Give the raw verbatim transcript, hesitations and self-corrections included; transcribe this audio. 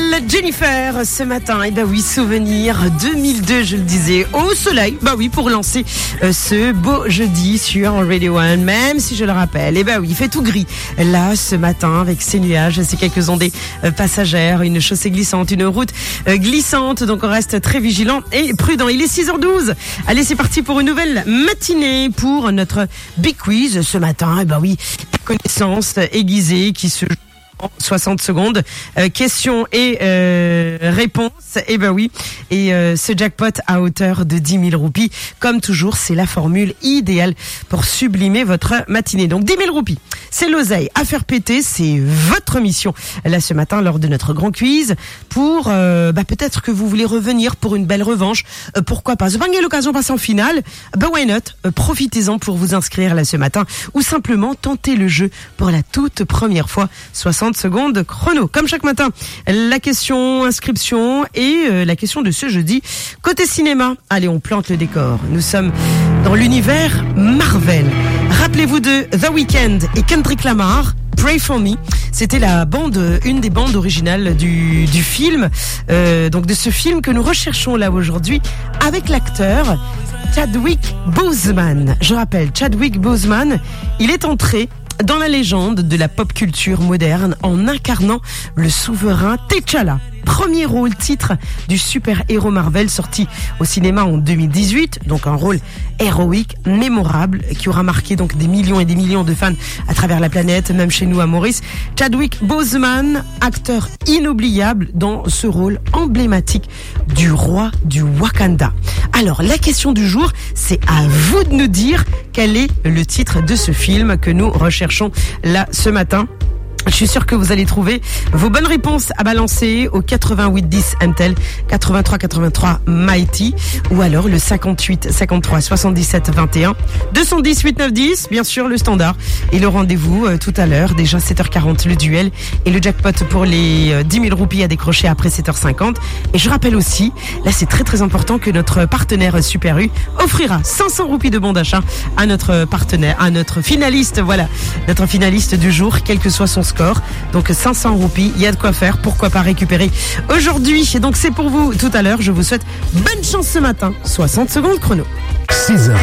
Jennifer, ce matin, et ben oui, souvenir deux mille deux, je le disais, au soleil, bah oui, pour lancer euh, ce beau jeudi sur Radio One, même si je le rappelle, et ben oui, il fait tout gris, là, ce matin, avec ces nuages, ces quelques ondées euh, passagères, une chaussée glissante, une route euh, glissante, donc on reste très vigilant et prudent. Il est six heures douze, allez, c'est parti pour une nouvelle matinée, pour notre Big Quiz, ce matin, et ben oui, connaissance aiguisée qui se soixante secondes, euh, questions et euh, réponses, et ben oui, et euh, ce jackpot à hauteur de dix mille roupies, comme toujours, c'est la formule idéale pour sublimer votre matinée. Donc dix mille roupies, c'est l'oseille à faire péter, c'est votre mission là ce matin lors de notre grand quiz, pour euh, bah, peut-être que vous voulez revenir pour une belle revanche, euh, pourquoi pas, c'est pas l'occasion de passer en finale, bah why not, euh, profitez-en pour vous inscrire là ce matin, ou simplement tenter le jeu pour la toute première fois. Soixante secondes chrono. Comme chaque matin, la question inscription et euh, la question de ce jeudi. Côté cinéma, allez, on plante le décor. Nous sommes dans l'univers Marvel. Rappelez-vous de The Weeknd et Kendrick Lamar, Pray For Me. C'était la bande, une des bandes originales du, du film, euh, donc de ce film que nous recherchons là aujourd'hui avec l'acteur Chadwick Boseman. Je rappelle, Chadwick Boseman, il est entré dans la légende de la pop culture moderne en incarnant le souverain T'Challa. Premier rôle titre du super-héros Marvel sorti au cinéma en deux mille dix-huit, donc un rôle héroïque, mémorable, qui aura marqué donc des millions et des millions de fans à travers la planète, même chez nous à Maurice. Chadwick Boseman, acteur inoubliable dans ce rôle emblématique du roi du Wakanda. Alors, la question du jour, c'est à vous de nous dire quel est le titre de ce film que nous recherchons là ce matin. Je suis sûr que vous allez trouver vos bonnes réponses à balancer au quatre-vingt-huit dix M T L, quatre-vingt-trois quatre-vingt-trois Mighty, ou alors le cinquante-huit cinquante-trois soixante-dix-sept vingt et un, deux cent dix huit neuf dix, bien sûr le standard, et le rendez-vous euh, tout à l'heure, déjà sept heures quarante le duel, et le jackpot pour les euh, dix mille roupies à décrocher après sept heures cinquante. Et je rappelle aussi, là c'est très très important, que notre partenaire Super U offrira cinq cents roupies de bon d'achat à notre partenaire, à notre finaliste, voilà, notre finaliste du jour, quel que soit son score. Donc cinq cents roupies, il y a de quoi faire, pourquoi pas récupérer aujourd'hui. Et donc c'est pour vous tout à l'heure, je vous souhaite bonne chance ce matin. soixante secondes chrono. six heures.